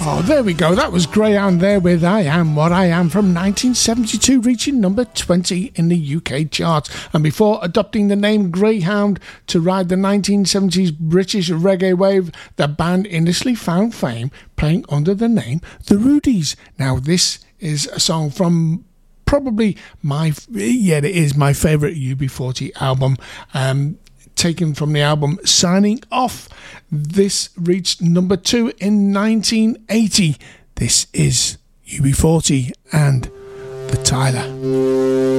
Oh, there we go. That was Greyhound there with I Am What I Am from 1972, reaching number 20 in the UK charts. And before adopting the name Greyhound to ride the 1970s British reggae wave, the band initially found fame playing under the name The Rudies. Now, this is a song from probably my favourite UB40 album, taken from the album Signing Off. This reached number 2 in 1980. This is UB40 and The Tyler.